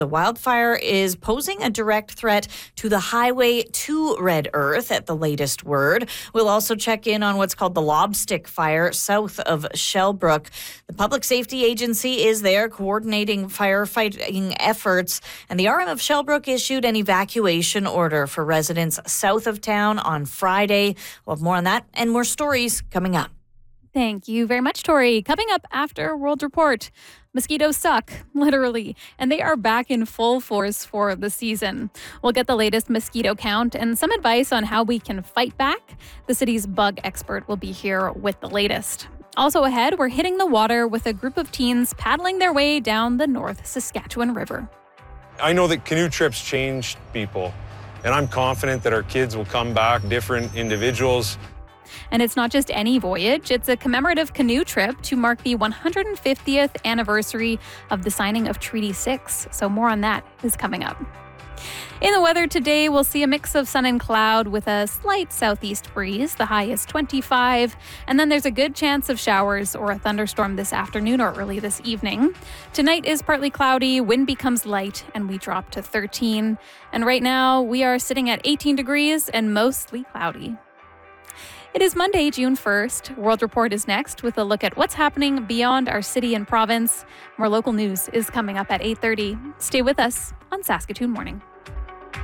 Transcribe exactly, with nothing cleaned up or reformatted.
The wildfire is posing a direct threat to the highway to Red Earth at the latest word. We'll also check in on what's called the Lobstick Fire south of Shellbrook. The Public Safety Agency is there coordinating firefighting efforts, and the R M of Shellbrook issued an evacuation order for residents south of town on Friday. We'll have more on that and more stories coming up. Thank you very much, Tori. Coming up after World Report, mosquitoes suck, literally, and they are back in full force for the season. We'll get the latest mosquito count and some advice on how we can fight back. The city's bug expert will be here with the latest. Also ahead, we're hitting the water with a group of teens paddling their way down the North Saskatchewan River. I know that canoe trips changed people, and I'm confident that our kids will come back different individuals. And it's not just any voyage, it's a commemorative canoe trip to mark the one hundred fiftieth anniversary of the signing of Treaty six. So more on that is coming up. In the weather today, we'll see a mix of sun and cloud with a slight southeast breeze. The high is twenty-five. And then there's a good chance of showers or a thunderstorm this afternoon or early this evening. Tonight is partly cloudy, wind becomes light, and we drop to thirteen. And right now, we are sitting at eighteen degrees and mostly cloudy. It is Monday, June first. World Report is next with a look at what's happening beyond our city and province. More local news is coming up at eight thirty. Stay with us on Saskatoon Morning.